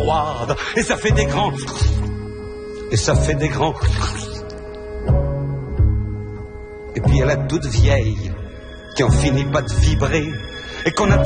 froide, et ça fait des grands... Et ça fait des grands... Et puis elle a toute vieille, qui en finit pas de vibrer, et qu'on a